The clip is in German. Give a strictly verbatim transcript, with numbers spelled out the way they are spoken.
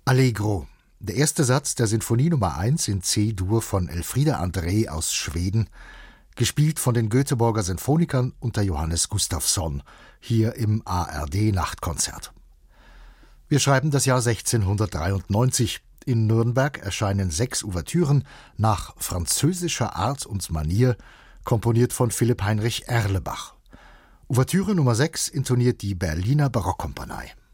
Allegro, der erste Satz der Sinfonie Nummer eins in C-Dur von Elfriede André aus Schweden, gespielt von den Göteborger Sinfonikern unter Johannes Gustafsson, hier im A R D-Nachtkonzert. Wir schreiben das Jahr sechzehnhundertdreiundneunzig. In Nürnberg erscheinen sechs Ouvertüren nach französischer Art und Manier, komponiert von Philipp Heinrich Erlebach. Ouvertüre Nummer sechs intoniert die Berliner Barockkompanie.